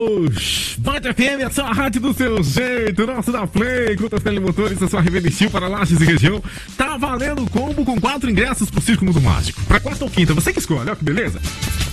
Band FM, a sua rádio do seu jeito, nosso da Play, Contas Telemotores, a sua revenda Estil para Lages e região. Tá valendo combo com 4 ingressos pro Círculo do Mágico. Pra quarta ou quinta, você que escolhe, ó que beleza.